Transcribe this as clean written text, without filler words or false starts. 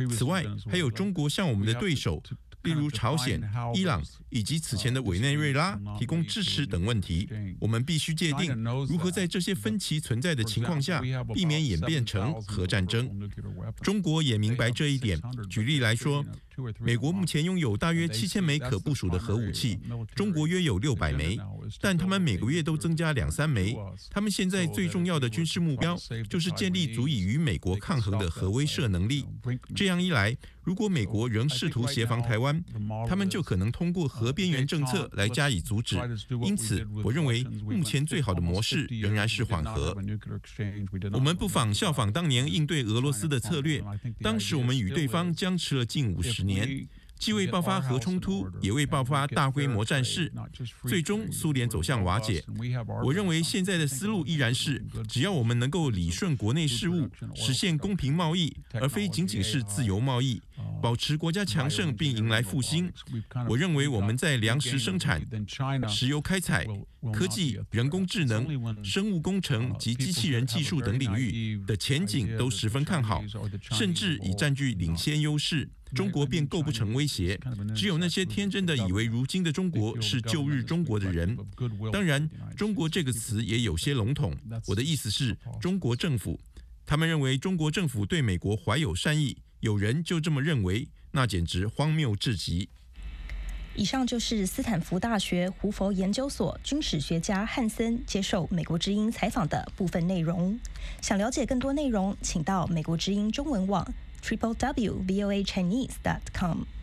此外，还有中国向我们的对手，例如朝鲜、伊朗以及此前的委内瑞拉提供支持等问题。我们必须界定如何在这些分歧存在的情况下，避免演变成核战争。中国也明白这一点。举例来说，美国目前拥有大约7000枚可部署的核武器，中国约有600枚，但他们每个月都增加2-3枚。他们现在最重要的军事目标就是建立足以与美国抗衡的核威慑能力。这样一来，如果美国仍试图协防台湾，他们就可能通过核边缘政策来加以阻止。因此，我认为目前最好的模式仍然是缓和。我们不妨效仿当年应对俄罗斯的策略，当时我们与对方僵持了近50年。既未爆发核冲突，也未爆发大规模战事，最终苏联走向瓦解。我认为现在的思路依然是，只要我们能够理顺国内事务，实现公平贸易，而非仅仅是自由贸易，保持国家强盛并迎来复兴。我认为我们在粮食生产、石油开采、科技、人工智能、生物工程及机器人技术等领域的前景都十分看好，甚至已占据领先优势。中国便构不成威胁，只有那些天真的以为如今的中国是旧日中国的人。当然，中国这个词也有些笼统，我的意思是中国政府。他们认为中国政府对美国怀有善意，有人就这么认为，那简直荒谬至极。 以上就是斯坦福大学胡佛研究所军史学家汉森接受美国之音采访的部分内容。想了解更多内容，请到美国之音中文网www.voachinese.com。